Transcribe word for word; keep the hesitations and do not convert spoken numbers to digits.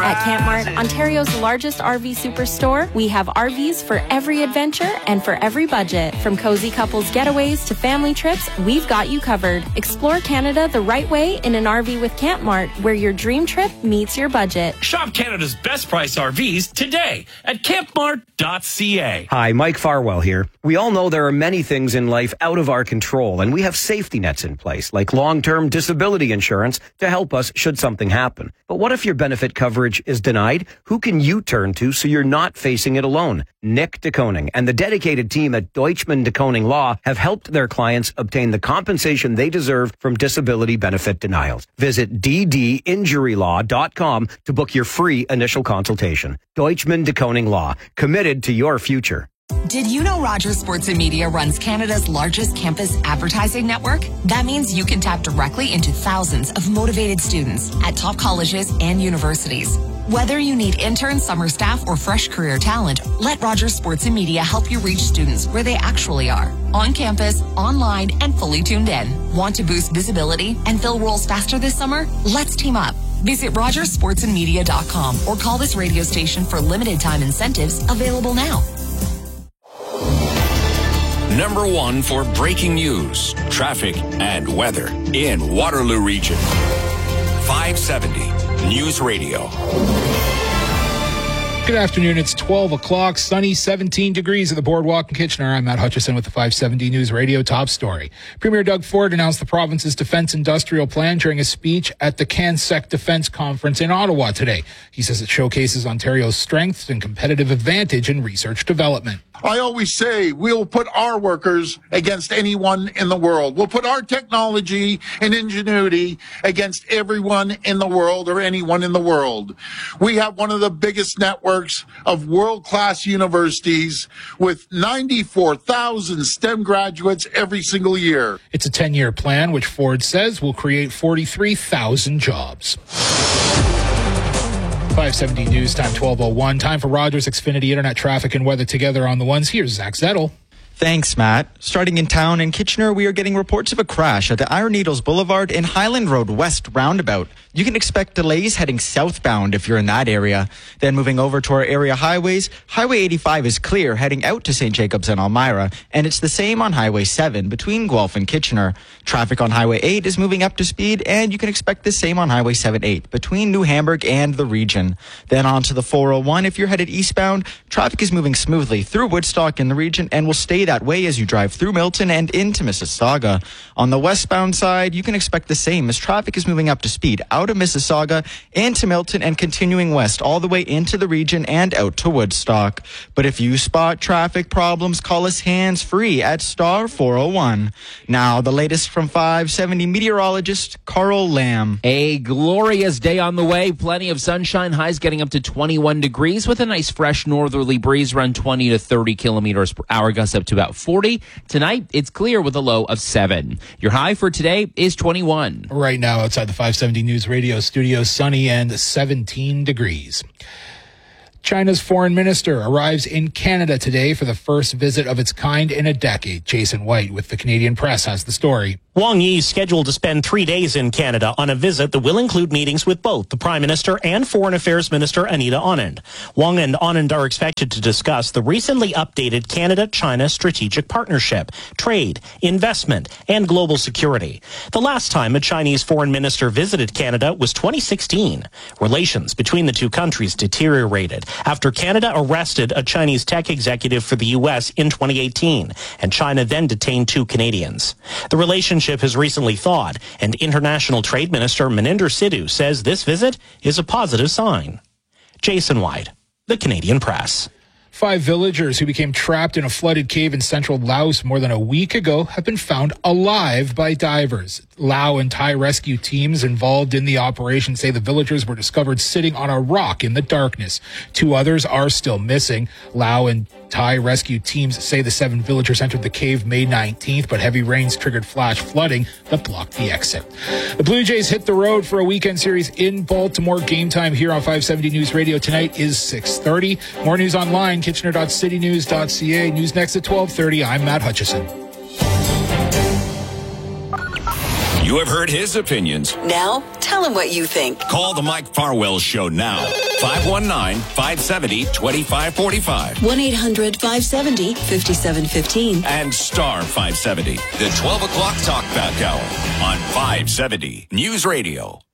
At Camp Mart, Ontario's largest R V superstore, we have R Vs for every adventure and for every budget. From cozy couples getaways to family trips, we've got you covered. Explore Canada the right way in an R V with Camp Mart, where your dream trip meets your budget. Shop Canada's best price R Vs today at camp mart dot c a. Hi, Mike Farwell here. We all know there are many things in life out of our control, and we have safety nets in place, like long-term disability insurance, to help us should something happen. But what if your benefit coverage is denied? Who can you turn to so you're not facing it alone? Nick DeConing and the dedicated team at Deutschman DeConing Law have helped their clients obtain the compensation they deserve from disability benefit denials. Visit d d injury law dot com to book your free initial consultation. Deutschman DeConing Law, committed to your future. Did you know Rogers Sports and Media runs Canada's largest campus advertising network? That means you can tap directly into thousands of motivated students at top colleges and universities. Whether you need interns, summer staff, or fresh career talent, let Rogers Sports and Media help you reach students where they actually are. On campus, online, and fully tuned in. Want to boost visibility and fill roles faster this summer? Let's team up. Visit rogers sports and media dot com or call this radio station for limited time incentives available now. Number one for breaking news, traffic, and weather in Waterloo Region. five seventy News Radio. Good afternoon. It's twelve o'clock, sunny, seventeen degrees at the Boardwalk in Kitchener. I'm Matt Hutchison with the five seventy News Radio top story. Premier Doug Ford announced the province's defense industrial plan during a speech at the CanSec Defense Conference in Ottawa today. He says it showcases Ontario's strengths and competitive advantage in research development. I always say we'll put our workers against anyone in the world. We'll put our technology and ingenuity against everyone in the world or anyone in the world. We have one of the biggest networks of world-class universities with ninety-four thousand STEM graduates every single year. It's a ten-year plan, which Ford says will create forty-three thousand jobs. five seventy News Time, twelve oh one. Time for Rogers Xfinity Internet traffic and weather together on the ones. Here's Zach Zettel. Thanks, Matt. Starting in town in Kitchener, we are getting reports of a crash at the Iron Needles Boulevard and Highland Road West roundabout. You can expect delays heading southbound if you're in that area. Then moving over to our area highways, Highway eighty-five is clear heading out to Saint Jacobs and Elmira, and it's the same on Highway seven between Guelph and Kitchener. Traffic on Highway eight is moving up to speed, and you can expect the same on Highway seven eight between New Hamburg and the region. Then on to the four oh one. If you're headed eastbound, traffic is moving smoothly through Woodstock in the region and will stay that way as you drive through Milton and into Mississauga. On the westbound side, you can expect the same as traffic is moving up to speed out of Mississauga into Milton and continuing west all the way into the region and out to Woodstock. But if you spot traffic problems, call us hands-free at star four oh one. Now, the latest from five seventy meteorologist Carl Lamb. A glorious day on the way. Plenty of sunshine. Highs getting up to twenty-one degrees with a nice fresh northerly breeze around twenty to thirty kilometers per hour, gusts up to about forty. Tonight, it's clear with a low of seven. Your high for today is twenty-one. Right now, outside the five seventy News Radio studio, sunny and seventeen degrees. China's foreign minister arrives in Canada today for the first visit of its kind in a decade. Jason White with the Canadian Press has the story. Wang Yi is scheduled to spend three days in Canada on a visit that will include meetings with both the Prime Minister and Foreign Affairs Minister Anita Anand. Wang and Anand are expected to discuss the recently updated Canada-China strategic partnership, trade, investment, and global security. The last time a Chinese foreign minister visited Canada was twenty sixteen. Relations between the two countries deteriorated after Canada arrested a Chinese tech executive for the U S in twenty eighteen, and China then detained two Canadians. The relationship has recently thawed, and International Trade Minister Maninder Sidhu says this visit is a positive sign. Jason White, the Canadian Press. Five villagers who became trapped in a flooded cave in central Laos more than a week ago have been found alive by divers. Lao and Thai rescue teams involved in the operation say the villagers were discovered sitting on a rock in the darkness. Two others are still missing. Lao and Thai rescue teams say the seven villagers entered the cave May nineteenth, but heavy rains triggered flash flooding that blocked the exit. The Blue Jays hit the road for a weekend series in Baltimore. Game time here on five seventy News Radio tonight is six thirty. More news online, kitchener dot city news dot c a. News next at twelve thirty. I'm Matt Hutchison. You have heard his opinions. Now, tell him what you think. Call the Mike Farwell Show now. five one nine, five seven zero, two five four five. one eight hundred, five seven zero, five seven one five. And star five seventy. The twelve o'clock Talkback Hour on five seventy News Radio.